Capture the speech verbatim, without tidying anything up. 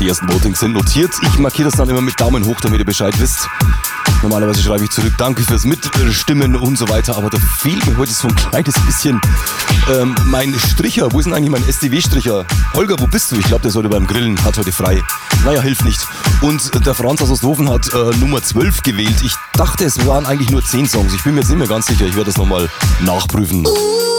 Die ersten Votings sind notiert. Ich markiere das dann immer mit Daumen hoch, damit ihr Bescheid wisst. Normalerweise schreibe ich zurück, danke fürs Mitstimmen und so weiter, aber da fehlt mir heute so ein kleines bisschen ähm, mein Stricher. Wo ist denn eigentlich mein S D W-Stricher? Holger, wo bist du? Ich glaube, der sollte beim Grillen, hat heute frei. Naja, hilft nicht. Und der Franz aus Osthofen hat äh, Nummer zwölf gewählt. Ich dachte, es waren eigentlich nur zehn Songs. Ich bin mir jetzt nicht mehr ganz sicher, ich werde das nochmal nachprüfen.